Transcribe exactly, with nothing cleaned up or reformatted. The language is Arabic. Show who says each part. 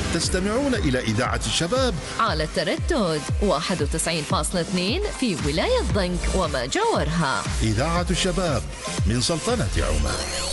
Speaker 1: تستمعون إلى إذاعة الشباب
Speaker 2: على التردد واحد وتسعين فاصلة اثنين في ولاية ضنك وما جاورها.
Speaker 1: إذاعة الشباب من سلطنة عمان.